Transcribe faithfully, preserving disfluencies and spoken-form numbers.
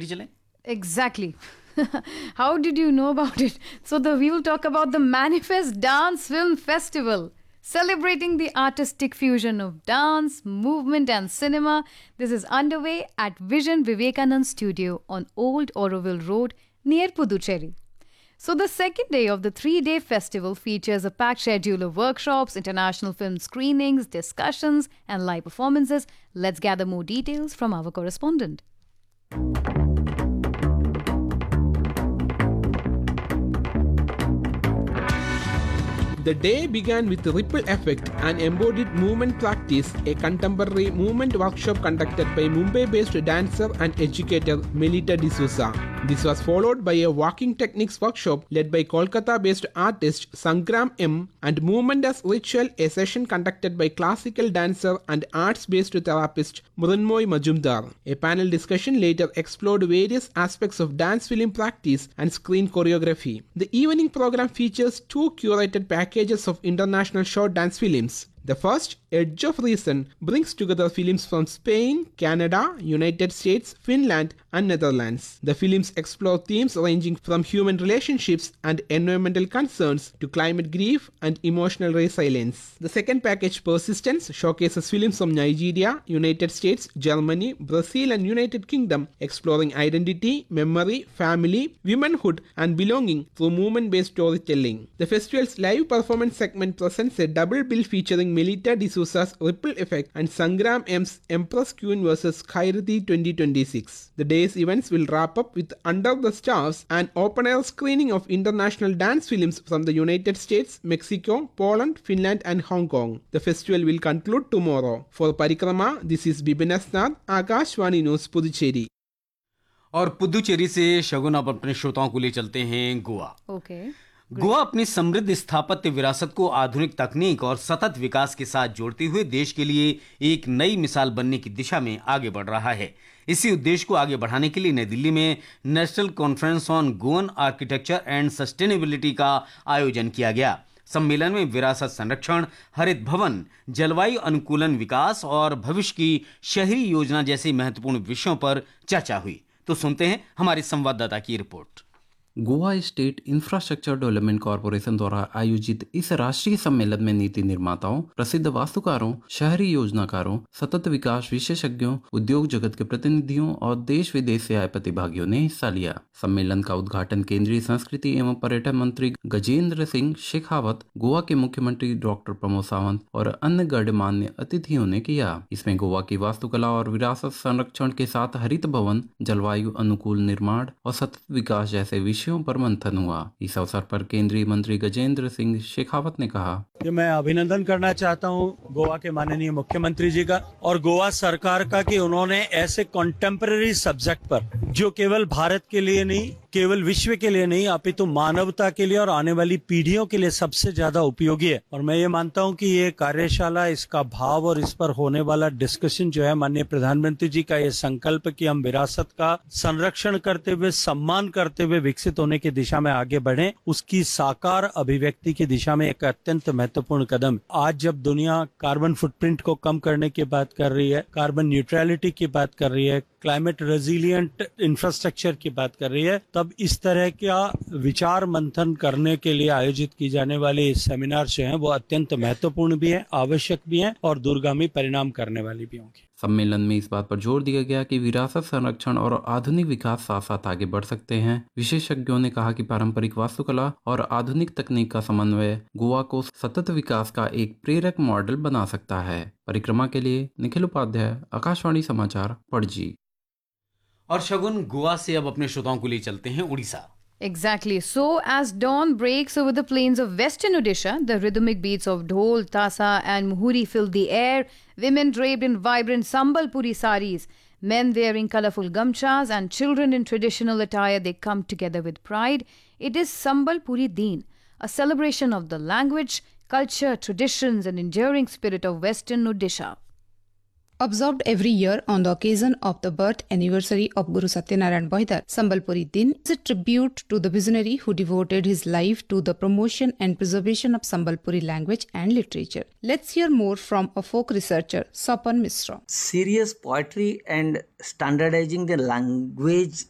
लेकर चलें? Exactly. How did you know about it? So the, we will talk about the Manifest Dance Film Festival, celebrating the artistic fusion of dance, movement and cinema. This is underway at Vision Vivekanand Studio on Old Auroville Road near Puducherry. So the second day of the three-day festival features a packed schedule of workshops, international film screenings, discussions and live performances. Let's gather more details from our correspondent. The day began with Ripple Effect, an embodied movement practice, a contemporary movement workshop conducted by Mumbai-based dancer and educator Melita D'Souza. This was followed by a walking techniques workshop led by Kolkata-based artist Sangram M and Movement as Ritual, a session conducted by classical dancer and arts-based therapist Mrunmoy Majumdar. A panel discussion later explored various aspects of dance film practice and screen choreography. The evening program features two curated packages of international short dance films. The first, Edge of Reason, brings together films from Spain, Canada, United States, Finland, and Netherlands. The films explore themes ranging from human relationships and environmental concerns to climate grief and emotional resilience. The second package, Persistence, showcases films from Nigeria, United States, Germany, Brazil, and United Kingdom, exploring identity, memory, family, womanhood, and belonging through movement-based storytelling. The festival's live performance segment presents a double bill featuring Melita D'Souza's Ripple Effect and Sangram M's Empress Queen versus. Khairati twenty twenty-six. The day's events will wrap up with Under the Stars, an open-air screening of international dance films from the United States, Mexico, Poland, Finland and Hong Kong. The festival will conclude tomorrow. For Parikrama, this is Bibin Asnad, Akashvani News, Puducherry. और पुदुचेरी से शगुन अब अपने श्रोताओं को ले चलते हैं Goa. Okay okay. Goa अपनी समृद्ध स्थापत्य विरासत को आधुनिक तकनीक और सतत विकास के साथ जोड़ते हुए देश के लिए एक नई मिसाल बनने की दिशा में आगे बढ़ रहा है. इसी उद्देश्य को आगे बढ़ाने के लिए नई दिल्ली में national conference on Goan architecture and sustainability का आयोजन किया गया. सम्मेलन में विरासत संरक्षण, हरित भवन, जलवायु अनुकूलन विकास और भविष्य की शहरी योजना जैसे महत्वपूर्ण विषयों पर चर्चा हुई. तो सुनते हैं हमारे संवाददाता की report. Goa state infrastructure development corporation द्वारा आयोजित इस राष्ट्रीय सम्मेलन में नीति निर्माताओं, प्रसिद्ध वास्तुकारों, शहरी योजनाकारों, सतत विकास विशेषज्ञों, उद्योग जगत के प्रतिनिधियों और देश विदेश से आए प्रतिभागियों ने हिस्सा लिया. सम्मेलन का उद्घाटन केंद्रीय संस्कृति एवं पर्यटन मंत्री गजेंद्र सिंह शेखावत, गोवा के मुख्यमंत्री डॉक्टर प्रमोद सावंत और अन्य गणमान्य अतिथियों ने किया. इसमें गोवा की वास्तुकला और विरासत संरक्षण के साथ हरित भवन, जलवायु अनुकूल निर्माण और सतत विकास जैसे विषयों पर मंथन हुआ. इस अवसर पर केंद्रीय मंत्री गजेंद्र सिंह शेखावत ने कहा कि मैं अभिनंदन करना चाहता हूं गोवा के माननीय मुख्यमंत्री जी का और गोवा सरकार का कि उन्होंने ऐसे कॉन्टेम्पररी सब्जेक्ट पर, जो केवल भारत के लिए नहीं, केवल विश्व के लिए नहीं, अपितु मानवता के लिए और आने वाली पीढ़ियों के लिए सबसे ज्यादा उपयोगी है. और मैं ये मानता हूं कि ये कार्यशाला, इसका भाव और इस पर होने वाला डिस्कशन जो है, माननीय प्रधानमंत्री जी का ये संकल्प कि हम विरासत का संरक्षण करते हुए, सम्मान करते हुए विकसित होने की दिशा में आगे बढ़े, उसकी साकार अभिव्यक्ति की दिशा में एक अत्यंत महत्वपूर्ण कदम. आज जब दुनिया कार्बन फुटप्रिंट को कम करने की बात कर रही है, कार्बन न्यूट्रलिटी की बात कर रही है, क्लाइमेट रेजिलिएंट इंफ्रास्ट्रक्चर की बात कर रही है, तब इस तरह का विचार मंथन करने के लिए आयोजित की जाने वाले सेमिनार जो हैं वो अत्यंत महत्वपूर्ण भी हैं, आवश्यक भी हैं और दूरगामी परिणाम करने वाली भी होंगी. सम्मेलन में इस बात पर जोर दिया गया कि विरासत संरक्षण और आधुनिक विकास साथ साथ आगे बढ़ सकते हैं. विशेषज्ञों ने कहा कि पारंपरिक वास्तुकला और आधुनिक तकनीक का समन्वय गोवा को सतत विकास का एक प्रेरक मॉडल बना सकता है. परिक्रमा के लिए निखिल उपाध्याय, आकाशवाणी समाचार, पणजी. और शगुन, गोवा से अब अपने श्रोताओं को ले चलते हैं Orissa. Exactly. So, as dawn breaks over the plains of western Odisha, the rhythmic beats of dhol, tasa and muhuri fill the air. Women draped in vibrant Sambalpuri saris, men wearing colourful gamchas and children in traditional attire, they come together with pride. It is Sambalpuri Deen, a celebration of the language, culture, traditions and enduring spirit of western Odisha. Observed every year on the occasion of the birth anniversary of Guru Satyanarayan Bhaidar, Sambalpuri Din is a tribute to the visionary who devoted his life to the promotion and preservation of Sambalpuri language and literature. Let's hear more from a folk researcher, Sapan Misra. Serious poetry and standardizing the language